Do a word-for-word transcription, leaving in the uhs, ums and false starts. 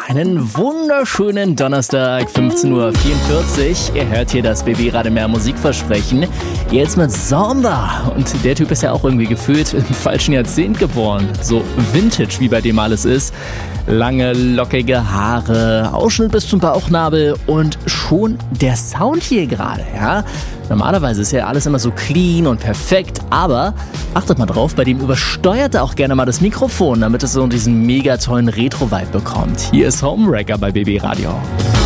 Einen wunderschönen Donnerstag, fünfzehn Uhr vierundvierzig. Ihr hört hier das B B Radio Mehr Musikversprechen. Jetzt mit Sonder. Und der Typ ist ja auch irgendwie gefühlt im falschen Jahrzehnt geboren. So Vintage, wie bei dem alles ist. Lange, lockige Haare, Ausschnitt bis zum Bauchnabel und schon der Sound hier gerade, ja. Normalerweise ist ja alles immer so clean und perfekt, aber achtet mal drauf, bei dem übersteuert er auch gerne mal das Mikrofon, damit es so diesen mega tollen Retro-Vibe bekommt. Hier ist Homewrecker bei B B Radio.